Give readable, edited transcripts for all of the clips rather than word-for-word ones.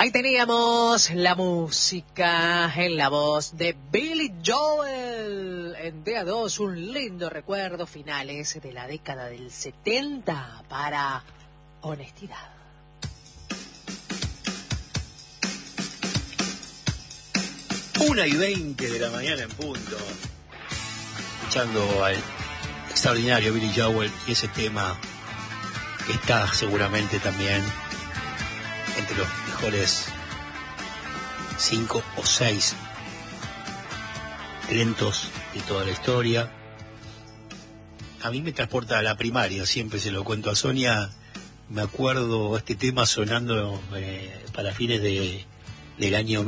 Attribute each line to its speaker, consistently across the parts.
Speaker 1: Ahí teníamos la música en la voz de Billy Joel en DA2, un lindo recuerdo, finales de la década del 70 para Honestidad.
Speaker 2: Una y 20 de la mañana en punto, escuchando al extraordinario Billy Joel, y ese tema está seguramente también entre los mejores 5 o 6 lentos de toda la historia. A mí me transporta a la primaria, siempre se lo cuento a Sonia. Me acuerdo este tema sonando para fines del año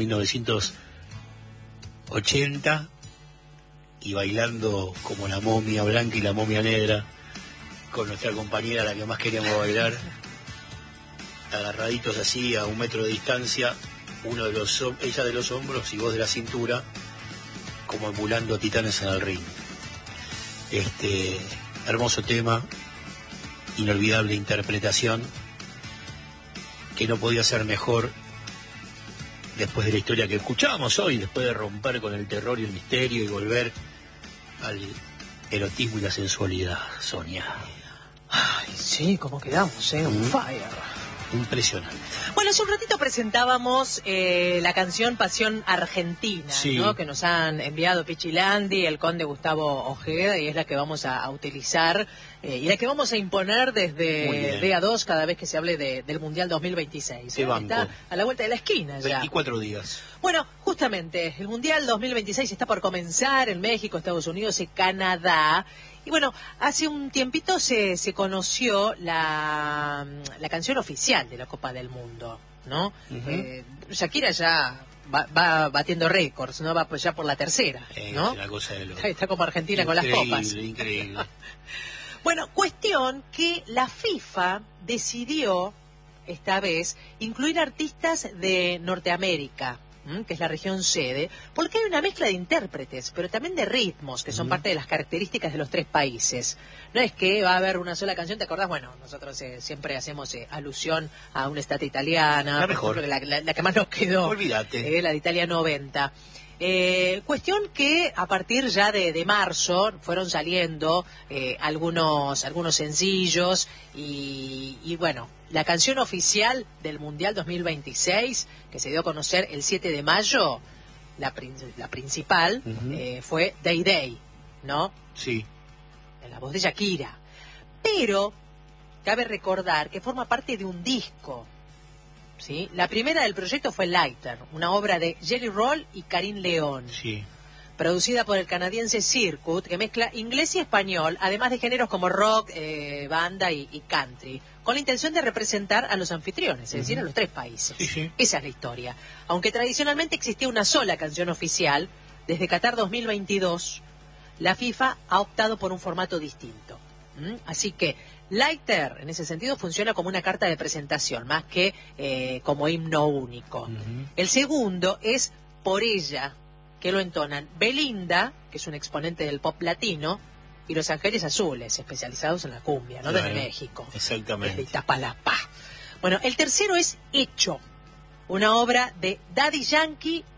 Speaker 2: 1980 y bailando como la momia blanca y la momia negra con nuestra compañera, la que más queríamos bailar, agarraditos así a 1 metro de distancia, ella de los hombros y vos de la cintura, como emulando a titanes en el ring. Hermoso tema, inolvidable interpretación, que no podía ser mejor después de la historia que escuchábamos hoy, después de romper con el terror y el misterio y volver al erotismo y la sensualidad. Sonia.
Speaker 1: Ay, sí, ¿cómo quedamos, on fire?
Speaker 2: Impresionante.
Speaker 1: Bueno, hace un ratito presentábamos la canción Pasión Argentina,
Speaker 2: sí,
Speaker 1: ¿no? Que nos han enviado Pichilandi, el conde Gustavo Ojeda, y es la que vamos a utilizar y la que vamos a imponer desde DA2 cada vez que se hable del Mundial 2026. Está a la vuelta de la esquina ya.
Speaker 2: 24 días.
Speaker 1: Bueno, justamente, el Mundial 2026 está por comenzar en México, Estados Unidos y Canadá. Y bueno, hace un tiempito se conoció la canción oficial de la Copa del Mundo, ¿no? Shakira ya va batiendo récords, ¿no? Va ya por la tercera, ¿no?
Speaker 2: Es una cosa de loco.
Speaker 1: Está como Argentina con las copas.
Speaker 2: Increíble.
Speaker 1: Bueno, cuestión que la FIFA decidió, esta vez, incluir artistas de Norteamérica, que es la región sede, porque hay una mezcla de intérpretes, pero también de ritmos, que son parte de las características de los 3 países. No es que va a haber una sola canción, ¿te acordás? Bueno, nosotros siempre hacemos alusión a una estate italiana,
Speaker 2: la mejor,
Speaker 1: por ejemplo, la que más nos quedó.
Speaker 2: Olvídate.
Speaker 1: La de Italia 90. Cuestión que a partir ya de marzo fueron saliendo algunos sencillos y bueno, la canción oficial del Mundial 2026 que se dio a conocer el 7 de mayo, la principal fue Day Day, ¿no?
Speaker 2: Sí.
Speaker 1: En la voz de Shakira. Pero cabe recordar que forma parte de un disco. ¿Sí? La primera del proyecto fue Lighter, una obra de Jelly Roll y Karim León,
Speaker 2: sí,
Speaker 1: producida por el canadiense Circuit, que mezcla inglés y español, además de géneros como rock, banda y country, con la intención de representar a los anfitriones, es decir, a los 3 países.
Speaker 2: Sí.
Speaker 1: Esa es la historia. Aunque tradicionalmente existía una sola canción oficial, desde Qatar 2022, la FIFA ha optado por un formato distinto. Así que Lighter, en ese sentido, funciona como una carta de presentación, más que como himno único. El segundo es Por Ella, que lo entonan Belinda, que es un exponente del pop latino, y Los Ángeles Azules, especializados en la cumbia, ¿no? Desde México.
Speaker 2: Exactamente.
Speaker 1: Desde Iztapalapa. Bueno, el tercero es Hecho, una obra de Daddy Yankee